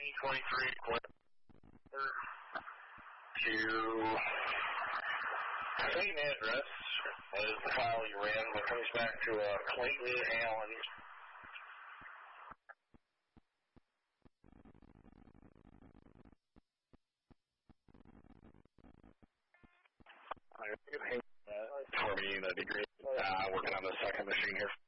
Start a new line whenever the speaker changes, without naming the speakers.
2023 to same address as the file you ran, but comes back to Clayton Allen. For me, that'd be great. Working on the second machine here.